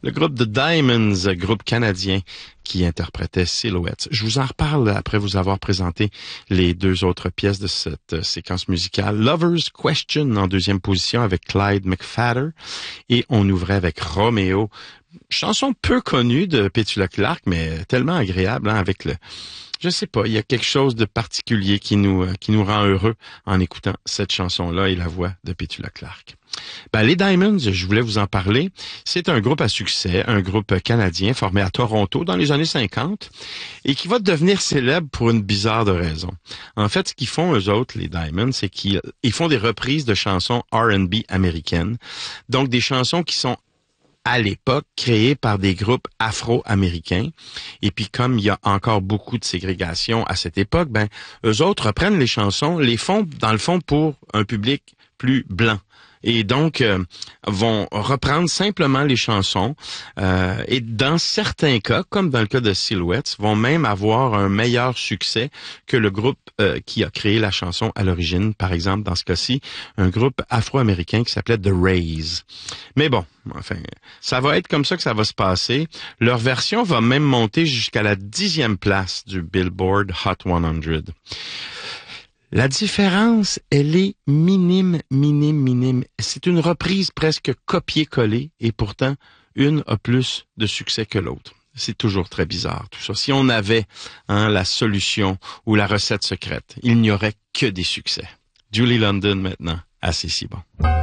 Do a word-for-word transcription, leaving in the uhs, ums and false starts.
Le groupe The Diamonds, groupe canadien qui interprétait Silhouettes. Je vous en reparle après vous avoir présenté les deux autres pièces de cette séquence musicale. Lover's Question en deuxième position avec Clyde McPhatter et on ouvrait avec Romeo. Chanson peu connue de Petula Clark, mais tellement agréable hein, avec le... Je sais pas, il y a quelque chose de particulier qui nous euh, qui nous rend heureux en écoutant cette chanson-là et la voix de Petula Clark. Ben, les Diamonds, je voulais vous en parler. C'est un groupe à succès, un groupe canadien formé à Toronto dans les années cinquante et qui va devenir célèbre pour une bizarre de raison. En fait, ce qu'ils font eux autres, les Diamonds, c'est qu'ils ils font des reprises de chansons R and B américaines. Donc des chansons qui sont à l'époque, créés par des groupes afro-américains. Et puis, comme il y a encore beaucoup de ségrégation à cette époque, ben, eux autres reprennent les chansons, les font, dans le fond, pour un public plus blanc. Et donc, euh, vont reprendre simplement les chansons. Euh, et dans certains cas, comme dans le cas de Silhouettes, vont même avoir un meilleur succès que le groupe euh, qui a créé la chanson à l'origine. Par exemple, dans ce cas-ci, un groupe afro-américain qui s'appelait The Rays. Mais bon, enfin, ça va être comme ça que ça va se passer. Leur version va même monter jusqu'à la dixième place du Billboard Hot cent. La différence, elle est minime, minime, minime. C'est une reprise presque copiée-collée et pourtant, une a plus de succès que l'autre. C'est toujours très bizarre, tout ça. Si on avait hein, la solution ou la recette secrète, il n'y aurait que des succès. Julie London maintenant, assez si bon.